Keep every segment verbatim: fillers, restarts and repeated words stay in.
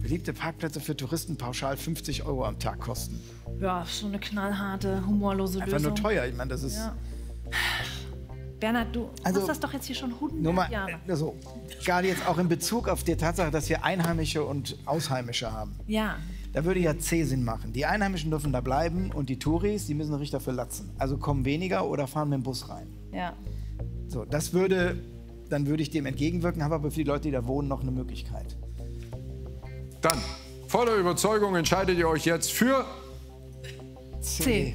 beliebte Parkplätze für Touristen pauschal fünfzig Euro am Tag kosten. Ja, so eine knallharte, humorlose Einfach Lösung. nur teuer, ich meine, das ist... Ja. Bernhard, du Also, hast das doch jetzt hier schon hundert Nur mal, Jahre. also, gerade jetzt auch in Bezug auf die Tatsache, dass wir Einheimische und Ausheimische haben. Ja. Da würde ja C-Sinn machen. Die Einheimischen dürfen da bleiben und die Touris, die müssen richtig dafür latzen. Also kommen weniger oder fahren mit dem Bus rein. Ja. So, das würde, dann würde ich dem entgegenwirken, habe aber für die Leute, die da wohnen, noch eine Möglichkeit. Dann, voller Überzeugung entscheidet ihr euch jetzt für C. C.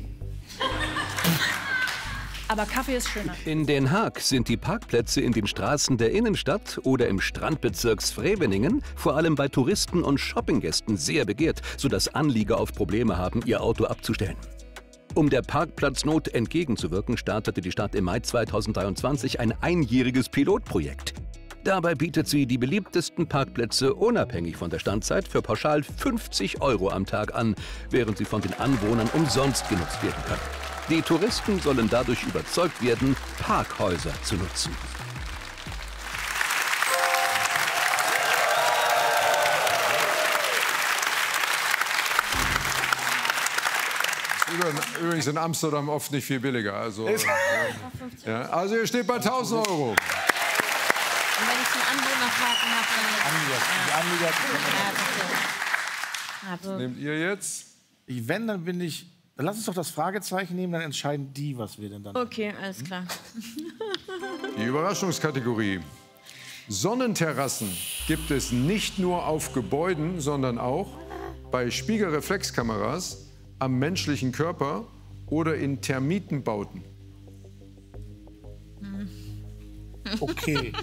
Aber Kaffee ist schöner. In Den Haag sind die Parkplätze in den Straßen der Innenstadt oder im Strandbezirks Freveningen vor allem bei Touristen und Shoppinggästen sehr begehrt, sodass Anlieger oft Probleme haben, ihr Auto abzustellen. Um der Parkplatznot entgegenzuwirken, startete die Stadt im Mai zweitausenddreiundzwanzig ein einjähriges Pilotprojekt. Dabei bietet sie die beliebtesten Parkplätze unabhängig von der Standzeit für pauschal fünfzig Euro am Tag an, während sie von den Anwohnern umsonst genutzt werden können. Die Touristen sollen dadurch überzeugt werden, Parkhäuser zu nutzen. übrigens in Amsterdam oft nicht viel billiger. Also, ja, also ihr steht bei tausend Euro. Und wenn ich einen Anwohnerparken habe, dann... Anlieger. Ja, Was nehmt ihr jetzt? Ich, wenn, dann bin ich... Dann lass uns doch das Fragezeichen nehmen, dann entscheiden die, was wir denn dann... okay, alles klar. Die Überraschungskategorie. Sonnenterrassen gibt es nicht nur auf Gebäuden, sondern auch bei Spiegelreflexkameras, am menschlichen Körper oder in Termitenbauten. Okay.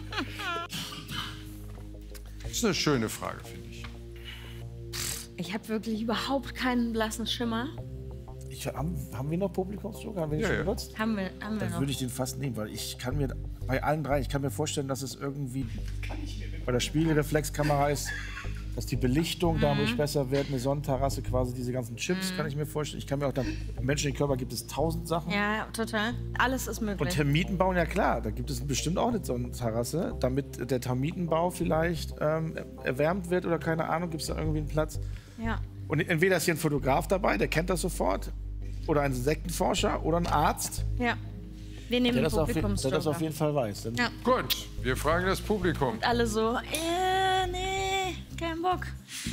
Das ist eine schöne Frage, finde ich. Ich habe wirklich überhaupt keinen blassen Schimmer. Ich, haben, haben wir noch Publikumsdruck? Haben wir den Ja, schon ja. benutzt? Haben wir, haben wir Dann noch. würde ich den fast nehmen, weil ich kann mir bei allen drei, ich kann mir vorstellen, dass es irgendwie bei der Spiegelreflexkamera ist, dass die Belichtung Mhm. dadurch besser wird, eine Sonnenterrasse, quasi diese ganzen Chips, Mhm. kann ich mir vorstellen. Ich kann mir auch dann, im menschlichen Körper gibt es tausend Sachen. Ja, ja, total. Alles ist möglich. Und Termitenbau, ja klar, da gibt es bestimmt auch eine Sonnenterrasse, damit der Termitenbau vielleicht ähm, erwärmt wird oder keine Ahnung, gibt es da irgendwie einen Platz. Ja. Und entweder ist hier ein Fotograf dabei, der kennt das sofort, oder ein Insektenforscher oder ein Arzt, Ja. Wir nehmen der den das, auf, je- der das Publikumsjoker. auf jeden Fall weiß. Dann Ja. Gut, wir fragen das Publikum. Und alle so, äh, nee, kein Bock.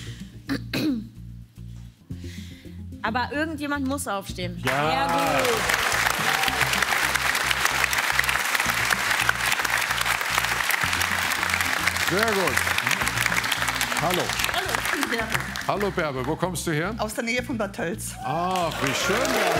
Aber irgendjemand muss aufstehen. Ja. Sehr gut. Sehr gut. Hallo. Hallo, ich bin Bärbel. Hallo Bärbel, wo kommst du her? Aus der Nähe von Bad Tölz. Ach, wie schön,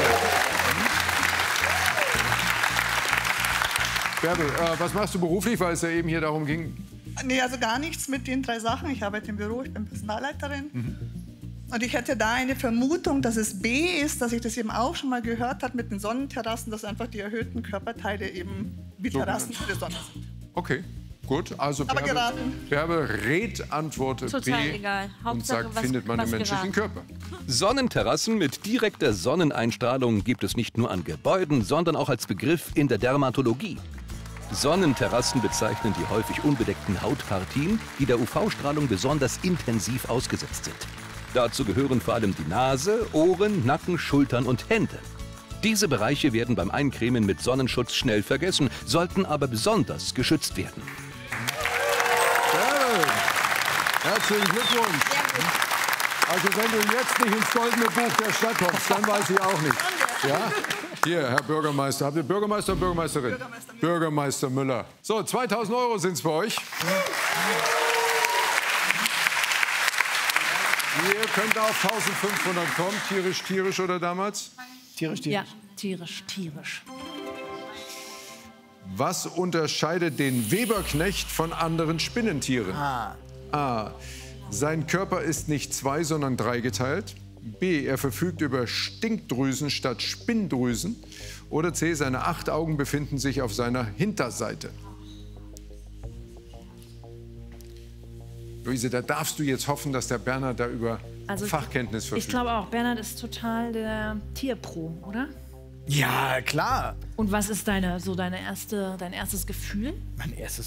Bärbel. Bärbel, äh, was machst du beruflich, weil es ja eben hier darum ging? Nee, also gar nichts mit den drei Sachen. Ich arbeite im Büro, ich bin Personalleiterin. Mhm. Und ich hätte da eine Vermutung, dass es B ist, dass ich das eben auch schon mal gehört habe mit den Sonnenterrassen, dass einfach die erhöhten Körperteile eben wie So Terrassen genannt. für die Sonne sind. Okay, gut. Also Aber Bärbel, geraten. Bärbel rät Antwort Total B egal. und Hauptsache, sagt, was- findet man was im menschlichen geraten. Körper. Sonnenterrassen mit direkter Sonneneinstrahlung gibt es nicht nur an Gebäuden, sondern auch als Begriff in der Dermatologie. Sonnenterrassen bezeichnen die häufig unbedeckten Hautpartien, die der U V-Strahlung besonders intensiv ausgesetzt sind. Dazu gehören vor allem die Nase, Ohren, Nacken, Schultern und Hände. Diese Bereiche werden beim Eincremen mit Sonnenschutz schnell vergessen, sollten aber besonders geschützt werden. Bärbel, herzlichen Glückwunsch. Also wenn du jetzt nicht ins goldene Buch der Stadt kommst, dann weiß ich auch nicht. Ja? Hier, Herr Bürgermeister. Habt ihr Bürgermeister oder Bürgermeisterin? Bürgermeister Müller. Bürgermeister Müller. So, zweitausend Euro sind es bei euch. Ihr könnt auf eintausendfünfhundert kommen. Tierisch, tierisch oder damals? Tierisch, tierisch. Ja, tierisch, tierisch. Was unterscheidet den Weberknecht von anderen Spinnentieren? Ah. A. Sein Körper ist nicht zwei, sondern dreigeteilt. B. Er verfügt über Stinkdrüsen statt Spinndrüsen. Oder C. Seine acht Augen befinden sich auf seiner Hinterseite. Luise, da darfst du jetzt hoffen, dass der Bernhard da über Also, Fachkenntnis verfügt. Ich glaube auch, Bernhard ist total der Tierpro, oder? Ja, klar. Und was ist deine, so deine erste, dein erstes Gefühl? Mein erstes